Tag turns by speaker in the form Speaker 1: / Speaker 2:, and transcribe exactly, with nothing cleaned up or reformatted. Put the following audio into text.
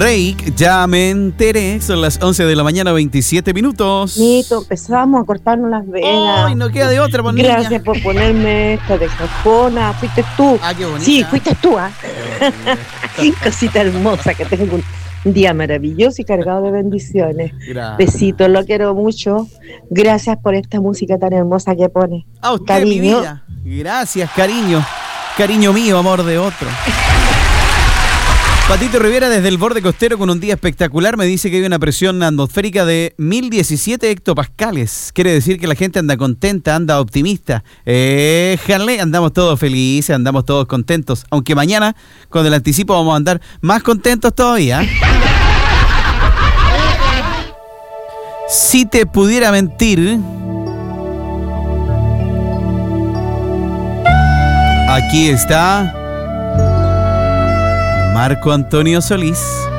Speaker 1: Drake, ya me enteré, son las once de la mañana, veintisiete minutos.
Speaker 2: Nito, empezamos a cortarnos las venas.
Speaker 1: Ay, no queda de otra, pues,
Speaker 2: Gracias
Speaker 1: niña.
Speaker 2: por ponerme esta de cajona. Fuiste tú.
Speaker 1: Ah, qué bonita.
Speaker 2: Sí, fuiste tú, ¿ah? Qué cosita hermosa, que tengo un, un día maravilloso y cargado de bendiciones.
Speaker 1: Gracias.
Speaker 2: Besitos, lo quiero mucho. Gracias por esta música tan hermosa que pone.
Speaker 1: A usted,
Speaker 2: Cariño.
Speaker 1: mi vida. Gracias, cariño. Cariño mío, amor de otro. Patito Rivera desde el borde costero con un día espectacular. Me dice que hay una presión atmosférica de mil diecisiete hectopascales. Quiere decir que la gente anda contenta, anda optimista. Éjale, andamos todos felices, andamos todos contentos. Aunque mañana, con el anticipo, vamos a andar más contentos todavía. Si te pudiera mentir, aquí está Marco Antonio Solís.